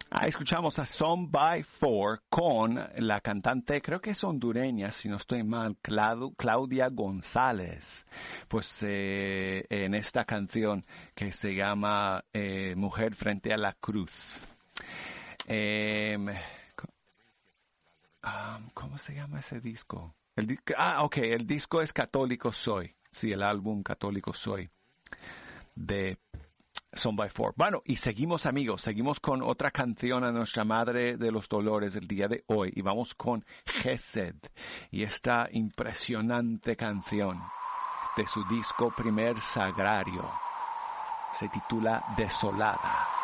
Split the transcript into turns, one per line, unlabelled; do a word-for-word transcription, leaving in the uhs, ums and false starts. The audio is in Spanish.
Ah, escuchamos a Song by Four con la cantante, creo que es hondureña, si no estoy mal, Claudia, Claudia González. Pues eh, en esta canción que se llama eh, Mujer frente a la cruz. Eh, ¿Cómo se llama ese disco? El di- ah, ok, el disco es Católico Soy. Sí, el álbum Católico Soy de Son by Four. Bueno, y seguimos amigos, seguimos con otra canción a nuestra Madre de los Dolores el día de hoy. Y vamos con Gesed y esta impresionante canción de su disco Primer Sagrario. Se titula Desolada.